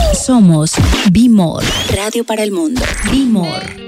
Somos Be More, Radio para el Mundo. Be More.